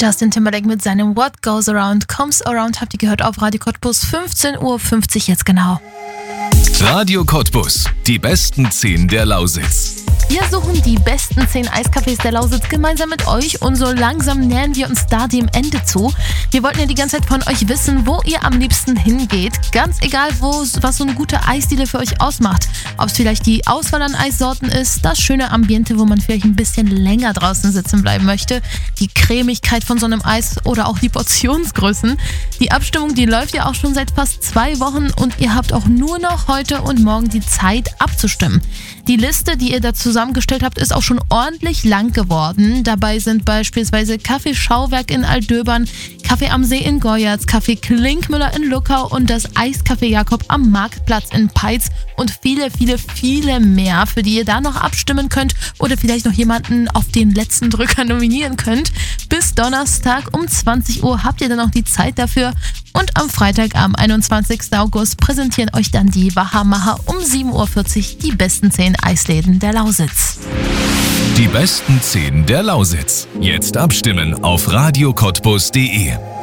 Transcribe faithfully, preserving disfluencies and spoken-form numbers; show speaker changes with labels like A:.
A: Justin Timberlake mit seinem What Goes Around Comes Around habt ihr gehört auf Radio Cottbus, fünfzehn Uhr fünfzig jetzt genau.
B: Radio Cottbus, die besten zehn der Lausitz.
A: Wir suchen die besten zehn Eiscafés der Lausitz gemeinsam mit euch und so langsam nähern wir uns da dem Ende zu. Wir wollten ja die ganze Zeit von euch wissen, wo ihr am liebsten hingeht. Ganz egal, wo, was so eine gute Eisdiele für euch ausmacht. Ob es vielleicht die Auswahl an Eissorten ist, das schöne Ambiente, wo man vielleicht ein bisschen länger draußen sitzen bleiben möchte, die Cremigkeit von so einem Eis oder auch die Portionsgrößen. Die Abstimmung, die läuft ja auch schon seit fast zwei Wochen und ihr habt auch nur noch heute und morgen die Zeit abzustimmen. Die Liste, die ihr da zusammengestellt habt, ist auch schon ordentlich lang geworden. Dabei sind beispielsweise Café Schauwerk in Altdöbern, Café am See in Goyatz, Café Klinkmüller in Luckau und das Eiscafé Jakob am Marktplatz in Peitz und viele, viele, viele mehr, für die ihr da noch abstimmen könnt oder vielleicht noch jemanden auf den letzten Drücker nominieren könnt. Bis Donnerstag um zwanzig Uhr habt ihr dann noch die Zeit dafür. Und am Freitag, am einundzwanzigsten August, präsentieren euch dann die Wachamacher um sieben Uhr vierzig die besten zehn Eisläden der Lausitz.
B: Die besten zehn der Lausitz. Jetzt abstimmen auf radio cottbus punkt de.